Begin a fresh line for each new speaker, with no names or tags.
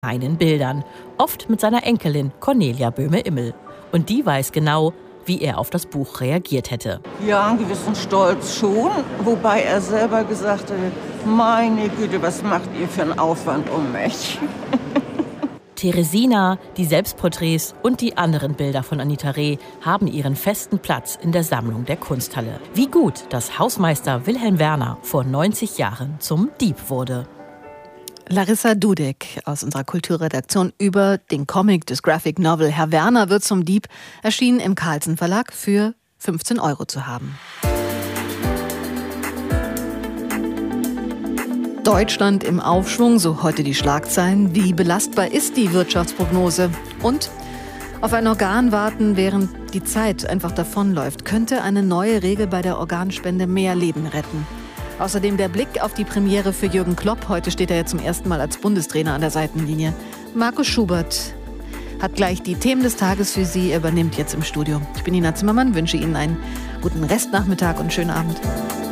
seinen Bildern, oft mit seiner Enkelin Cornelia Böhme-Immel. Und die weiß genau, wie er auf das Buch reagiert hätte.
Ja, einen gewissen Stolz schon, wobei er selber gesagt hat, meine Güte, was macht ihr für einen Aufwand um mich?
Teresina, die Selbstporträts und die anderen Bilder von Anita Reh haben ihren festen Platz in der Sammlung der Kunsthalle. Wie gut, dass Hausmeister Wilhelm Werner vor 90 Jahren zum Dieb wurde.
Larissa Dudek aus unserer Kulturredaktion über den Comic des Graphic Novel Herr Werner wird zum Dieb, erschienen im Carlsen Verlag, für 15 € zu haben. Deutschland im Aufschwung, so heute die Schlagzeilen. Wie belastbar ist die Wirtschaftsprognose? Und auf ein Organ warten, während die Zeit einfach davonläuft, könnte eine neue Regel bei der Organspende mehr Leben retten. Außerdem der Blick auf die Premiere für Jürgen Klopp. Heute steht er ja zum ersten Mal als Bundestrainer an der Seitenlinie. Markus Schubert hat gleich die Themen des Tages für Sie. Er übernimmt jetzt im Studio. Ich bin Nina Zimmermann, wünsche Ihnen einen guten Restnachmittag und schönen Abend.